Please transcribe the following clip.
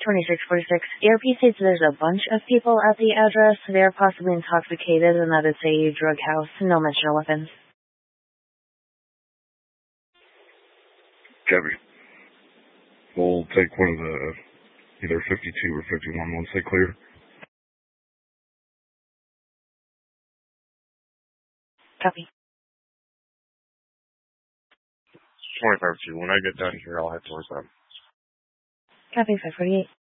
2646. ARP states there's a bunch of people at the address. They're possibly intoxicated and that it's a drug house. No mention of weapons. Copy. We'll take one of the either 52 or 51 once they clear. Copy. 25-2. When I get done here, I'll head towards them. Copy 548.